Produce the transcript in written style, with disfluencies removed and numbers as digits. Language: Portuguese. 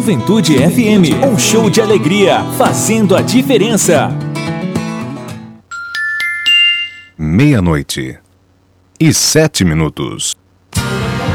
Juventude FM, um show de alegria, fazendo a diferença. 00:07.